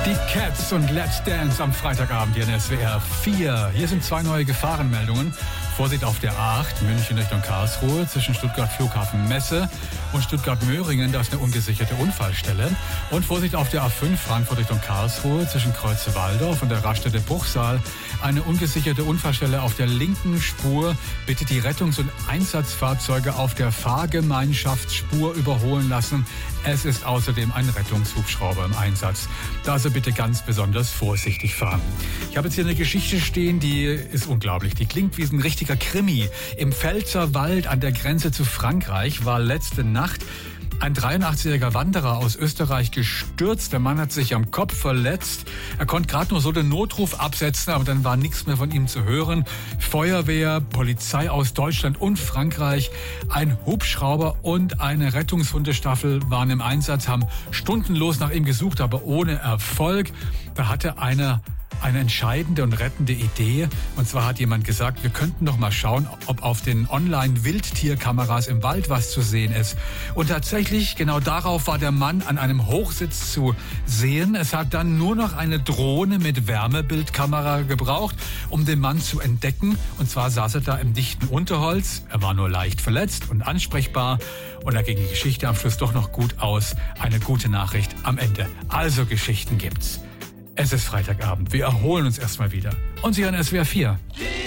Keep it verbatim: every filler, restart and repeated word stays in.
Die Cats und Let's Dance am Freitagabend hier in S W R vier. Hier sind zwei neue Gefahrenmeldungen. Vorsicht auf der A acht, München Richtung Karlsruhe, zwischen Stuttgart Flughafen Messe und Stuttgart-Möhringen, da ist eine ungesicherte Unfallstelle. Und Vorsicht auf der A fünf, Frankfurt Richtung Karlsruhe, zwischen Kreuze-Waldorf und der Raststätte Bruchsal, eine ungesicherte Unfallstelle auf der linken Spur. Bitte die Rettungs- und Einsatzfahrzeuge auf der Fahrgemeinschaftsspur überholen lassen. Es ist außerdem ein Rettungshubschrauber im Einsatz. Da also bitte ganz besonders vorsichtig fahren. Ich habe jetzt hier eine Geschichte stehen, die ist unglaublich. Die klingt wie ein richtiger Krimi. Im Pfälzer Wald an der Grenze zu Frankreich war letzte Nacht ein dreiundachtzigjähriger Wanderer aus Österreich gestürzt. Der Mann hat sich am Kopf verletzt. Er konnte gerade nur so den Notruf absetzen, aber dann war nichts mehr von ihm zu hören. Feuerwehr, Polizei aus Deutschland und Frankreich, ein Hubschrauber und eine Rettungshundestaffel waren im Einsatz, haben stundenlos nach ihm gesucht, aber ohne Erfolg. Da hatte einer eine entscheidende und rettende Idee. Und zwar hat jemand gesagt, wir könnten doch mal schauen, ob auf den Online-Wildtierkameras im Wald was zu sehen ist. Und tatsächlich, genau darauf war der Mann an einem Hochsitz zu sehen. Es hat dann nur noch eine Drohne mit Wärmebildkamera gebraucht, um den Mann zu entdecken. Und zwar saß er da im dichten Unterholz. Er war nur leicht verletzt und ansprechbar. Und da ging die Geschichte am Schluss doch noch gut aus. Eine gute Nachricht am Ende. Also Geschichten gibt's. Es ist Freitagabend. Wir erholen uns erstmal wieder. Und Sie hören S W R vier.